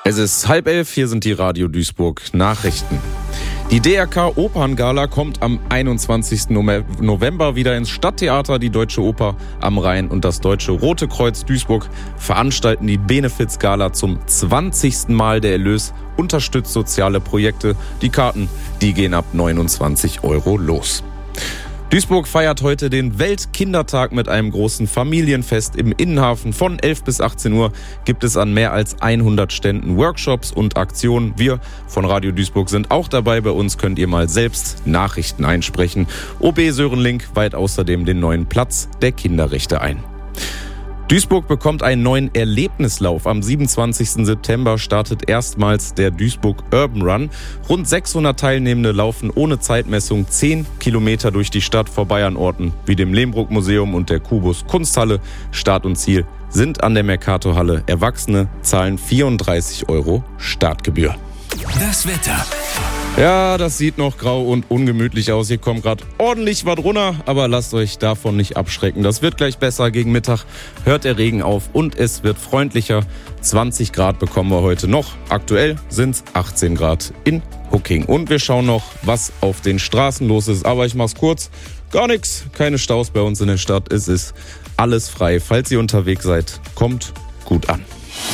Es ist 10:30, hier sind die Radio Duisburg Nachrichten. Die DRK Operngala kommt am 21. November wieder ins Stadttheater. Die Deutsche Oper am Rhein und das Deutsche Rote Kreuz Duisburg veranstalten die Benefizgala zum 20. Mal. Der Erlös unterstützt soziale Projekte. Die Karten, die gehen ab 29 € los. Duisburg feiert heute den Weltkindertag mit einem großen Familienfest im Innenhafen. Von 11 bis 18 Uhr gibt es an mehr als 100 Ständen Workshops und Aktionen. Wir von Radio Duisburg sind auch dabei. Bei uns könnt ihr mal selbst Nachrichten einsprechen. OB Sören Link weiht außerdem den neuen Platz der Kinderrechte ein. Duisburg bekommt einen neuen Erlebnislauf. Am 27. September startet erstmals der Duisburg Urban Run. Rund 600 Teilnehmende laufen ohne Zeitmessung 10 Kilometer durch die Stadt vorbei an Orten wie dem Lehmbruck-Museum und der Kubus Kunsthalle. Start und Ziel sind an der Mercatorhalle. Erwachsene zahlen 34 € Startgebühr. Das Wetter. Ja, das sieht noch grau und ungemütlich aus. Hier kommt gerade ordentlich was runter, aber lasst euch davon nicht abschrecken. Das wird gleich besser. Gegen Mittag hört der Regen auf und es wird freundlicher. 20 Grad bekommen wir heute noch. Aktuell sind es 18 Grad in Hucking. Und wir schauen noch, was auf den Straßen los ist. Aber ich mach's kurz. Gar nichts. Keine Staus bei uns in der Stadt. Es ist alles frei. Falls ihr unterwegs seid, kommt gut an.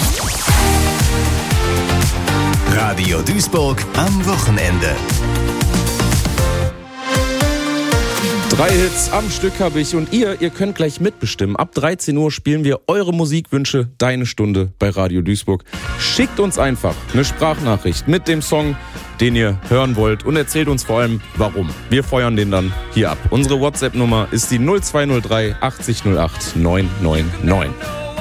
Radio Duisburg am Wochenende. 3 Hits am Stück habe ich und ihr könnt gleich mitbestimmen. Ab 13 Uhr spielen wir eure Musikwünsche, deine Stunde bei Radio Duisburg. Schickt uns einfach eine Sprachnachricht mit dem Song, den ihr hören wollt und erzählt uns vor allem, warum. Wir feuern den dann hier ab. Unsere WhatsApp-Nummer ist die 0203 80 08 999.